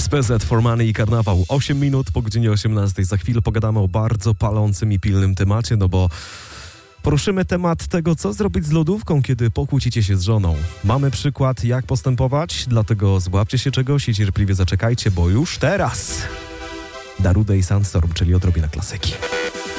SPZ, For Money i Karnawał. 8 minut po godzinie 18. Za chwilę pogadamy o bardzo palącym i pilnym temacie, no bo poruszymy temat tego, co zrobić z lodówką, kiedy pokłócicie się z żoną. Mamy przykład, jak postępować, dlatego złapcie się czegoś i cierpliwie zaczekajcie, bo już teraz Darude i Sandstorm, czyli odrobina klasyki.